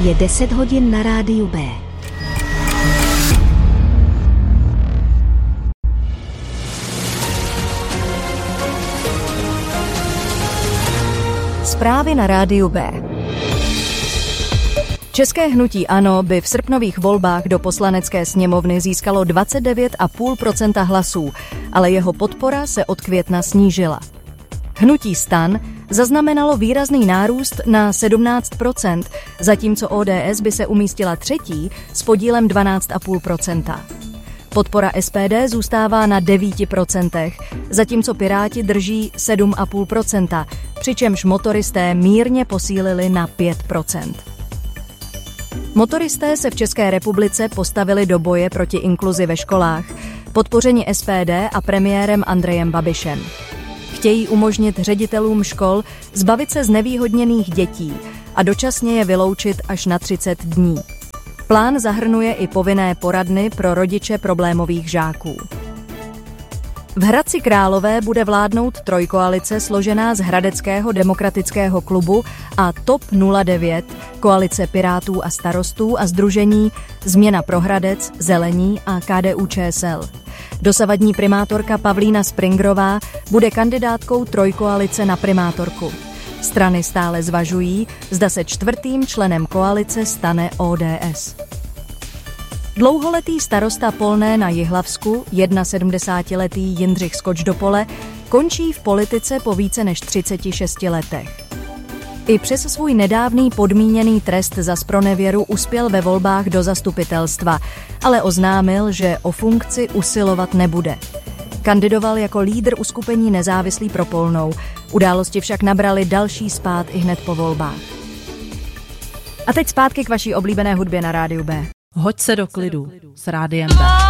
Je 10 hodin na rádiu B. Zprávy na rádiu B. České hnutí ANO by v srpnových volbách do Poslanecké sněmovny získalo 29,5% hlasů, ale jeho podpora se od května snížila. Hnutí STAN zaznamenalo výrazný nárůst na 17%, zatímco ODS by se umístila třetí s podílem 12,5%. Podpora SPD zůstává na 9%, zatímco Piráti drží 7,5%, přičemž motoristé mírně posílili na 5%. Motoristé se v České republice postavili do boje proti inkluzi ve školách, podpořeni SPD a premiérem Andrejem Babišem. Chtějí umožnit ředitelům škol zbavit se znevýhodněných dětí a dočasně je vyloučit až na 30 dní. Plán zahrnuje i povinné poradny pro rodiče problémových žáků. V Hradci Králové bude vládnout trojkoalice složená z Hradeckého demokratického klubu a TOP 09, koalice Pirátů a Starostů a sdružení Změna pro Hradec, Zelení a KDU-ČSL. Dosavadní primátorka Pavlína Springrová bude kandidátkou trojkoalice na primátorku. Strany stále zvažují, zda se čtvrtým členem koalice stane ODS. Dlouholetý starosta Polné na Jihlavsku, 71letý Jindřich Skoč do pole, končí v politice po více než 36 letech. I přes svůj nedávný podmíněný trest za zpronevěru uspěl ve volbách do zastupitelstva, ale oznámil, že o funkci usilovat nebude. Kandidoval jako lídr uskupení Nezávislí pro Polnou. Události však nabrali další spád i hned po volbách. A teď zpátky k vaší oblíbené hudbě na rádiu B. Hoď se do klidu s Rádiem B.